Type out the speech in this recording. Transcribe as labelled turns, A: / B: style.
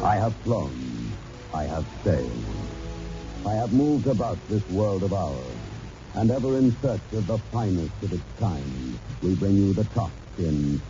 A: I have flown. I have sailed. I have moved about this world of ours. And ever in search of the finest of its kind, we bring you the top in